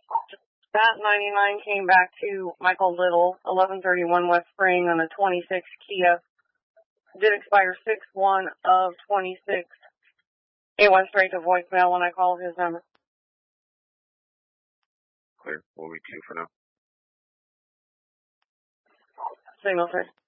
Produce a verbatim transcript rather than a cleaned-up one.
That ninety-nine came back to Michael Little, eleven thirty-one West Spring on a twenty-six Kia. Did expire six one of twenty-six. It went straight to voicemail when I called his number. Clear. We'll be two for now. Signal, sir.